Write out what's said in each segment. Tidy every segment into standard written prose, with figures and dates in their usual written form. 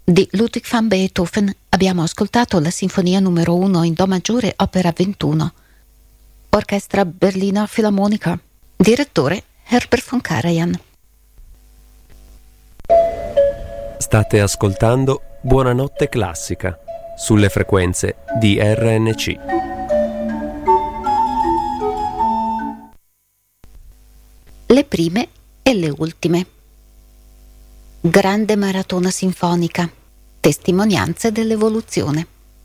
Di Ludwig van Beethoven abbiamo ascoltato la Sinfonia numero 1 in Do maggiore, opera 21. Orchestra Berliner Philharmonica. Direttore Herbert von Karajan. State ascoltando Buonanotte Classica sulle frequenze di RNC. Le prime e le ultime. Grande maratona sinfonica. Testimonianze dell'evoluzione.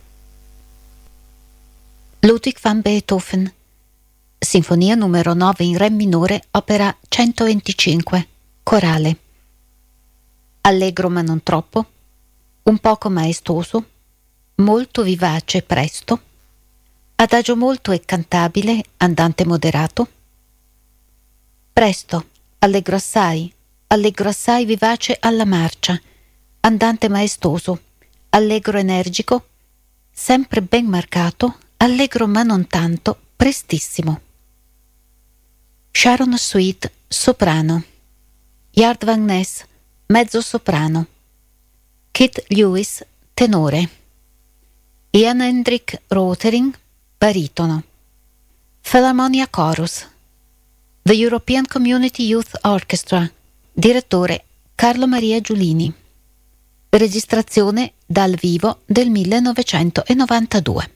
Ludwig van Beethoven. Sinfonia numero 9 in re minore, opera 125, corale. Allegro ma non troppo, un poco maestoso, molto vivace presto, adagio molto e cantabile, andante moderato. Presto, allegro assai vivace alla marcia, andante maestoso, allegro energico, sempre ben marcato, allegro ma non tanto, prestissimo. Sharon Suite, soprano. Yard Van Ness, mezzo soprano. Kit Lewis, tenore. Ian Hendrik Rotering, baritono. Philharmonia Chorus. The European Community Youth Orchestra. Direttore Carlo Maria Giulini. Registrazione dal vivo del 1992.